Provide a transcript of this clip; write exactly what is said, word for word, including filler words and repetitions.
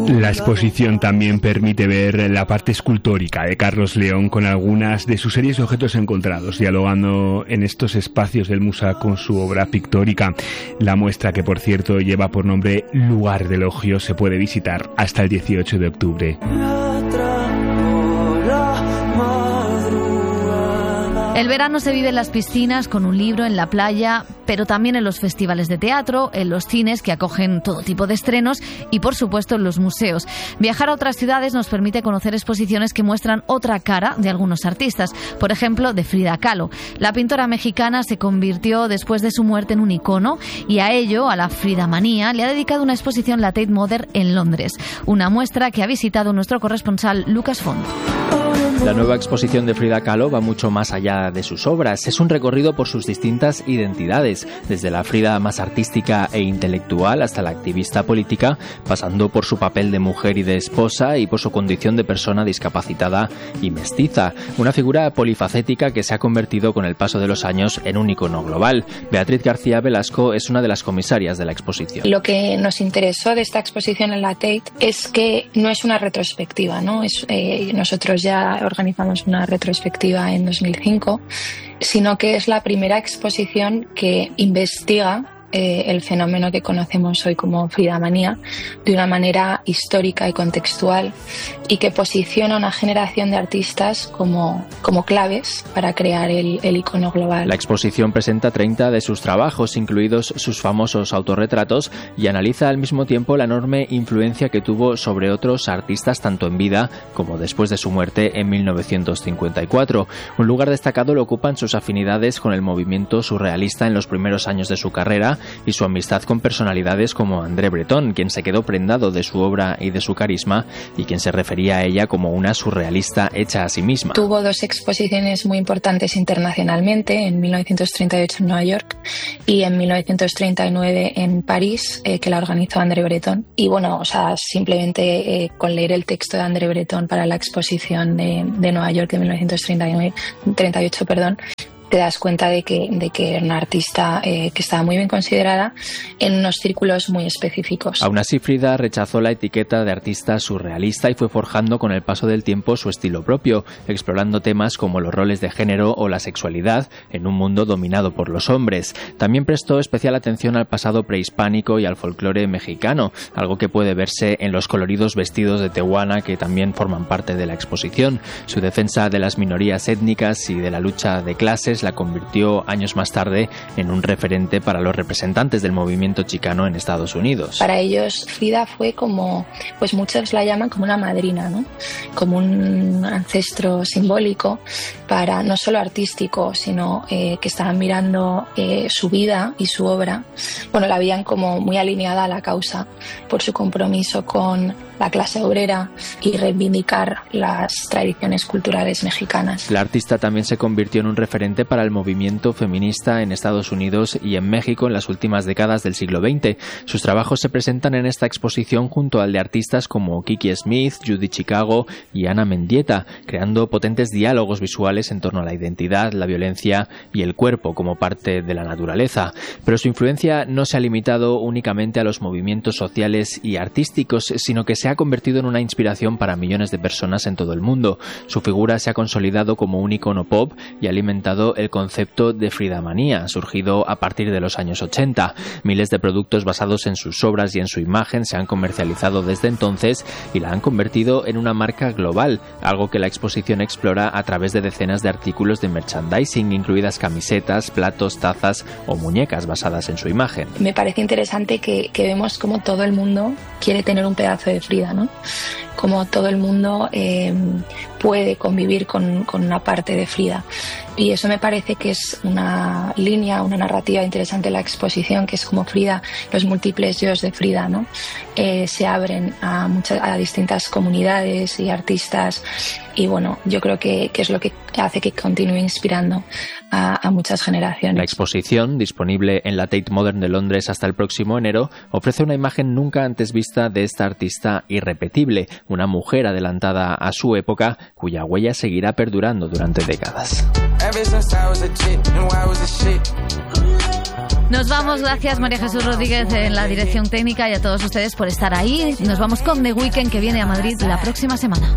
La exposición también permite ver la parte escultórica de Carlos León con algunas de sus series de objetos encontrados, dialogando en estos espacios del museo con su obra pictórica. La muestra, que por cierto lleva por nombre Lugar de Elogio, se puede visitar hasta el dieciocho de octubre. El verano se vive en las piscinas, con un libro, en la playa, pero también en los festivales de teatro, en los cines que acogen todo tipo de estrenos y, por supuesto, en los museos. Viajar a otras ciudades nos permite conocer exposiciones que muestran otra cara de algunos artistas. Por ejemplo, de Frida Kahlo. La pintora mexicana se convirtió después de su muerte en un icono y a ello, a la Fridamanía, le ha dedicado una exposición la Tate Modern en Londres. Una muestra que ha visitado nuestro corresponsal Lucas Font. La nueva exposición de Frida Kahlo va mucho más allá de sus obras. Es un recorrido por sus distintas identidades, desde la Frida más artística e intelectual hasta la activista política, pasando por su papel de mujer y de esposa y por su condición de persona discapacitada y mestiza. Una figura polifacética que se ha convertido con el paso de los años en un icono global. Beatriz García Velasco es una de las comisarias de la exposición. Lo que nos interesó de esta exposición en la Tate es que no es una retrospectiva, ¿no? Es, eh, nosotros ya organizamos una retrospectiva en dos mil cinco, sino que es la primera exposición que investiga eh, el fenómeno que conocemos hoy como Fridamanía de una manera histórica y contextual, y que posiciona a una generación de artistas como, como claves para crear el, el icono global. La exposición presenta treinta de sus trabajos, incluidos sus famosos autorretratos, y analiza al mismo tiempo la enorme influencia que tuvo sobre otros artistas tanto en vida como después de su muerte en mil novecientos cincuenta y cuatro. Un lugar destacado lo ocupan sus afinidades con el movimiento surrealista en los primeros años de su carrera y su amistad con personalidades como André Breton, quien se quedó prendado de su obra y de su carisma y quien se refería a ella como una surrealista hecha a sí misma. Tuvo dos exposiciones muy importantes internacionalmente, en mil novecientos treinta y ocho en Nueva York y en mil novecientos treinta y nueve en París, eh, que la organizó André Breton. Y bueno, o sea, simplemente eh, con leer el texto de André Breton para la exposición de, de Nueva York de mil novecientos treinta y nueve, treinta y ocho, perdón, te das cuenta de que, de que era una artista eh, que estaba muy bien considerada en unos círculos muy específicos. Aún así, Frida rechazó la etiqueta de artista surrealista y fue forjando con el paso del tiempo su estilo propio, explorando temas como los roles de género o la sexualidad en un mundo dominado por los hombres. También prestó especial atención al pasado prehispánico y al folclore mexicano, algo que puede verse en los coloridos vestidos de Tehuana que también forman parte de la exposición. Su defensa de las minorías étnicas y de la lucha de clases la convirtió años más tarde en un referente para los representantes del movimiento chicano en Estados Unidos. Para ellos, Frida fue como, pues muchos la llaman como una madrina, ¿no? Como un ancestro simbólico, para no solo artístico, sino eh, que estaban mirando eh, su vida y su obra. Bueno, la veían como muy alineada a la causa por su compromiso con la clase obrera y reivindicar las tradiciones culturales mexicanas. La artista también se convirtió en un referente para el movimiento feminista en Estados Unidos y en México en las últimas décadas del siglo veinte. Sus trabajos se presentan en esta exposición junto al de artistas como Kiki Smith, Judy Chicago y Ana Mendieta, creando potentes diálogos visuales en torno a la identidad, la violencia y el cuerpo como parte de la naturaleza. Pero su influencia no se ha limitado únicamente a los movimientos sociales y artísticos, sino que se ha convertido en una inspiración para millones de personas en todo el mundo. Su figura se ha consolidado como un icono pop y ha alimentado el concepto de Fridamanía, surgido a partir de los años ochenta. Miles de productos basados en sus obras y en su imagen se han comercializado desde entonces y la han convertido en una marca global, algo que la exposición explora a través de decenas de artículos de merchandising, incluidas camisetas, platos, tazas o muñecas basadas en su imagen. Me parece interesante que, que vemos cómo todo el mundo quiere tener un pedazo de Frida, ¿no? Como todo el mundo eh, puede convivir con, con una parte de Frida. Y eso me parece que es una línea, una narrativa interesante en la exposición, que es como Frida, los múltiples yo's de Frida, ¿no? Eh, se abren a, muchas, a distintas comunidades y artistas. Y bueno, yo creo que, que es lo que hace que continúe inspirando a, a muchas generaciones. La exposición, disponible en la Tate Modern de Londres hasta el próximo enero, ofrece una imagen nunca antes vista de esta artista irrepetible, una mujer adelantada a su época, cuya huella seguirá perdurando durante décadas. Ever since I was a chick, and why was a shit? Nos vamos, gracias María Jesús Rodríguez en la dirección técnica y a todos ustedes por estar ahí. Nos vamos con The Weeknd, que viene a Madrid la próxima semana.